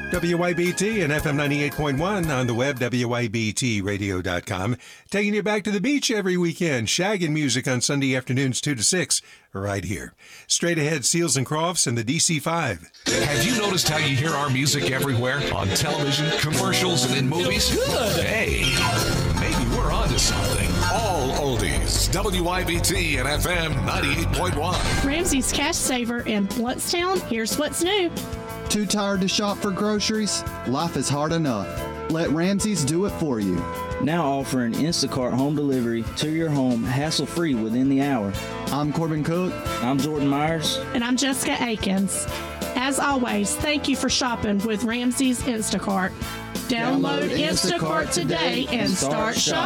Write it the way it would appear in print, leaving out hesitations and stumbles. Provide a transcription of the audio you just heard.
WYBT and FM 98.1 on the web, WYBTradio.com. Taking you back to the beach every weekend. Shaggin' music on Sunday afternoons 2 to 6, right here. Straight ahead, Seals and Crofts and the DC-5. Have you noticed how you hear our music everywhere? On television, commercials, and in movies? Good. Hey, maybe we're onto something. All oldies. WYBT and FM 98.1. Ramsey's Cash Saver in Bluntstown. Here's what's new. Too tired to shop for groceries? Life is hard enough. Let Ramsey's do it for you. Now offering Instacart home delivery to your home hassle-free within the hour. I'm Corbin Cook. I'm Jordan Myers. And I'm Jessica Akins. As always, thank you for shopping with Ramsey's Instacart. Download Instacart today and start shopping.